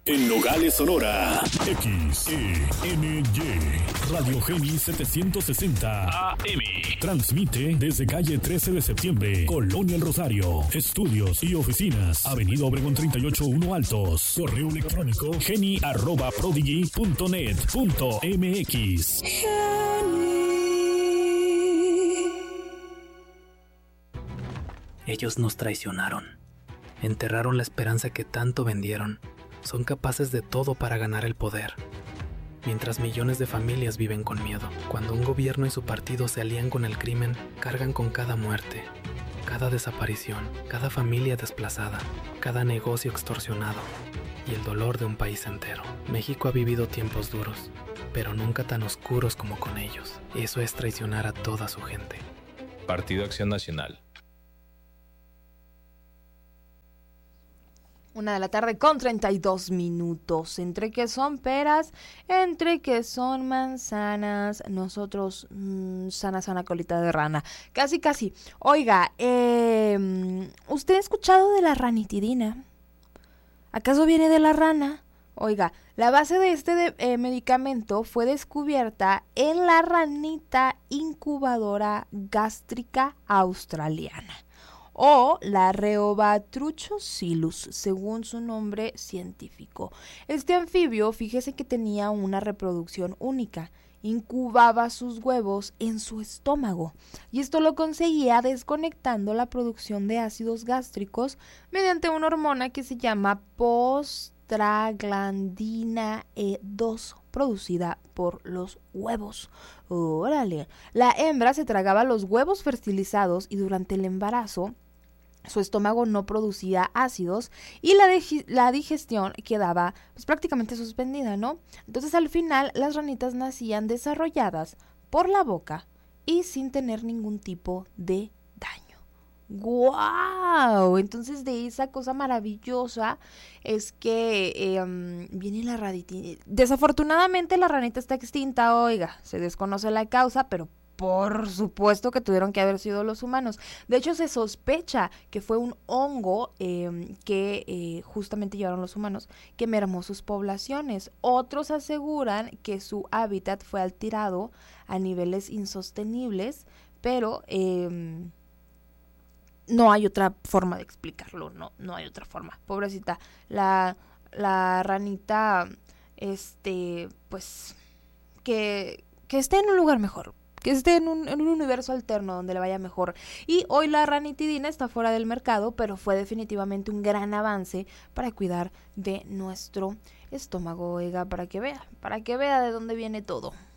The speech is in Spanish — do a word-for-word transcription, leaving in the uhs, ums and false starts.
En Nogales, Sonora, X E N Y, Radio Geni setecientos sesenta A M. Transmite desde calle trece de septiembre, Colonia El Rosario. Estudios y oficinas, Avenida Obregón treinta y ocho uno Altos. Correo electrónico geni arroba prodigy punto net punto m x. Ellos nos traicionaron. Enterraron la esperanza que tanto vendieron. Son capaces de todo para ganar el poder. Mientras millones de familias viven con miedo. Cuando un gobierno y su partido se alían con el crimen, cargan con cada muerte, cada desaparición, cada familia desplazada, cada negocio extorsionado y el dolor de un país entero. México ha vivido tiempos duros, pero nunca tan oscuros como con ellos. Eso es traicionar a toda su gente. Partido Acción Nacional. Una de la tarde con treinta y dos minutos. Entre que son peras, entre que son manzanas, nosotros mmm, sana, sana colita de rana. Casi, casi. Oiga, eh, ¿usted ha escuchado de la ranitidina? ¿Acaso viene de la rana? Oiga, la base de este de, eh, medicamento fue descubierta en la ranita incubadora gástrica australiana, o la Rheobatruchoscilus, según su nombre científico. Este anfibio, fíjese que tenía una reproducción única. Incubaba sus huevos en su estómago, y esto lo conseguía desconectando la producción de ácidos gástricos mediante una hormona que se llama prostaglandina E dos, producida por los huevos. ¡Órale! La hembra se tragaba los huevos fertilizados y durante el embarazo su estómago no producía ácidos y la, de- la digestión quedaba pues, prácticamente suspendida, ¿no? Entonces al final las ranitas nacían desarrolladas por la boca y sin tener ningún tipo de daño. ¡Guau! Entonces de esa cosa maravillosa es que eh, um, viene la ranita. Desafortunadamente la ranita está extinta, oiga, se desconoce la causa, pero por supuesto que tuvieron que haber sido los humanos. De hecho, se sospecha que fue un hongo eh, que eh, justamente llevaron los humanos, que mermó sus poblaciones. Otros aseguran que su hábitat fue alterado a niveles insostenibles, pero eh, no hay otra forma de explicarlo, no, no hay otra forma. Pobrecita, la, la ranita, este, pues, que, que esté en un lugar mejor. Que esté en un, en un universo alterno donde le vaya mejor. Y hoy la ranitidina está fuera del mercado, pero fue definitivamente un gran avance para cuidar de nuestro estómago, oiga, para que vea, para que vea de dónde viene todo.